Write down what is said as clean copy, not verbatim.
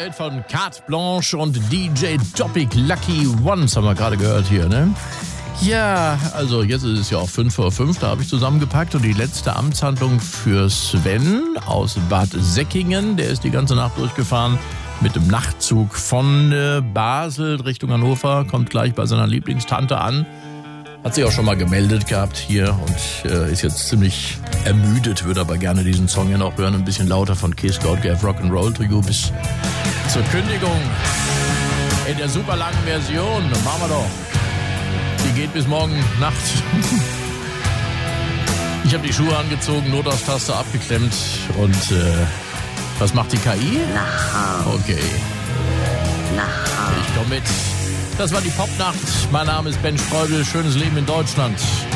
Hit von Carte Blanche und DJ Topic. Lucky Ones haben wir gerade gehört hier, ne? Ja, also jetzt ist es ja auch 5:05, da habe ich zusammengepackt und die letzte Amtshandlung für Sven aus Bad Säckingen. Der ist die ganze Nacht durchgefahren mit dem Nachtzug von Basel Richtung Hannover, kommt gleich bei seiner Lieblingstante an. Hat sich auch schon mal gemeldet gehabt hier und ist jetzt ziemlich ermüdet, würde aber gerne diesen Song ja noch hören. Ein bisschen lauter von Keith Goldgraf Rock'n'Roll Trio bis zur Kündigung in der super langen Version. Machen wir doch. Die geht bis morgen Nacht. Ich habe die Schuhe angezogen, Notaus-Taste abgeklemmt und was macht die KI? Nach Hause. Okay. Nach Hause. Ich komme mit. Das war die Popnacht. Mein Name ist Ben Streubel. Schönes Leben in Deutschland.